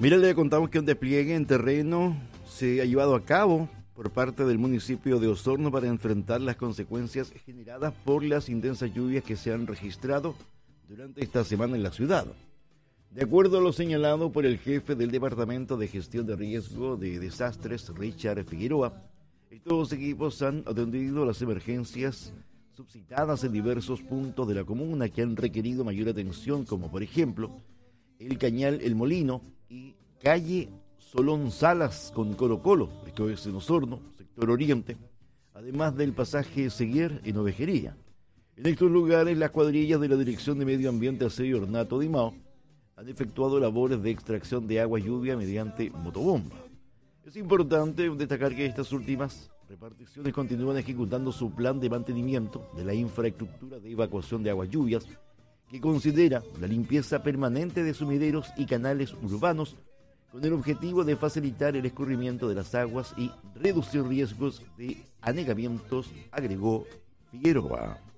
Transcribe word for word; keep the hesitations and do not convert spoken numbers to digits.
Mira, le contamos que un despliegue en terreno se ha llevado a cabo por parte del municipio de Osorno para enfrentar las consecuencias generadas por las intensas lluvias que se han registrado durante esta semana en la ciudad. De acuerdo a lo señalado por el jefe del Departamento de Gestión de Riesgo de Desastres, Richard Figueroa, estos equipos han atendido las emergencias suscitadas en diversos puntos de la comuna que han requerido mayor atención, como por ejemplo el Cañal El Molino y calle Solón Salas con Colo Colo, esto es en Osorno, sector oriente, además del pasaje Seguer en Ovejería. En estos lugares, las cuadrillas de la Dirección de Medio Ambiente, Aseo y Ornato de Imao han efectuado labores de extracción de agua lluvia mediante motobomba. Es importante destacar que estas últimas reparticiones continúan ejecutando su plan de mantenimiento de la infraestructura de evacuación de aguas lluvias, que considera la limpieza permanente de sumideros y canales urbanos con el objetivo de facilitar el escurrimiento de las aguas y reducir riesgos de anegamientos, agregó Figueroa.